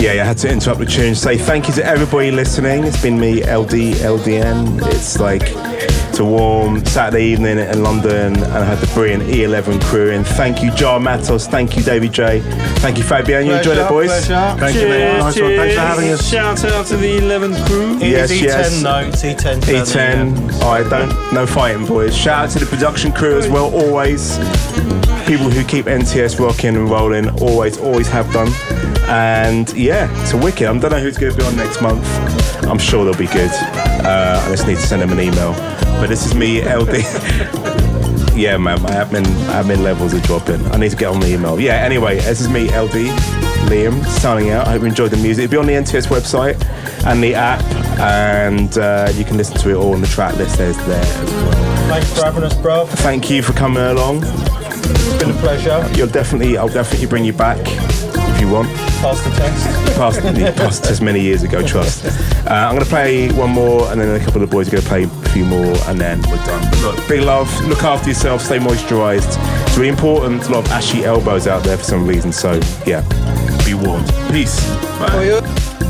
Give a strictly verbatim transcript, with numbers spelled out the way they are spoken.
Yeah, yeah, I had to interrupt the tune. Say thank you to everybody listening. It's been me, L D, L D N. It's like it's a warm Saturday evening in London, and I had the brilliant E eleven crew in. Thank you, Jar Matos. Thank you, David J. Thank you, Fabian. You enjoyed it, boys? Pleasure. Thank cheers, you, mate. Nice cheers. one. Thanks for having us. Shout out to the eleventh crew. It Yes, is E ten, yes. though. It's E ten. E ten. Alright, don't no fighting, boys. Shout out to the production crew as well. Always people who keep N T S rocking and rolling. Always, always have done. And yeah, it's a wicked. I don't know who's going to be on next month. I'm sure they'll be good. Uh, I just need to send them an email. But this is me, L D. Yeah, man, my admin, admin levels are dropping. I need to get on the email. Yeah, anyway, this is me, L D, Liam, signing out. I hope you enjoyed the music. It'll be on the N T S website and the app, and uh, you can listen to it all on the track list. There's there as well. Thanks for having us, bro. Thank you for coming along. It's been a pleasure. You'll definitely, I'll definitely bring you back if you want. Pass the test. Past, past just many years ago, trust. Uh, I'm going to play one more, and then a couple of the boys are going to play a few more, and then we're done. But look, big love, look after yourself, stay moisturised. It's really important. A lot of ashy elbows out there for some reason, so yeah, be warned. Peace. Bye.